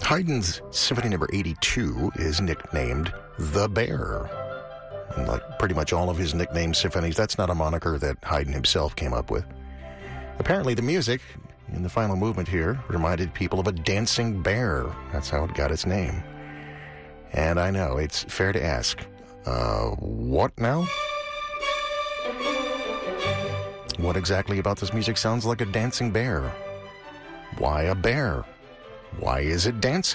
Haydn's Symphony Number 82 is nicknamed The Bear. And like pretty much all of his nickname symphonies, that's not a moniker that Haydn himself came up with. Apparently the music in the final movement here reminded people of a dancing bear. That's how it got its name. And I know, it's fair to ask, what now? What exactly about this music sounds like a dancing bear? Why a bear? Why is it dancing?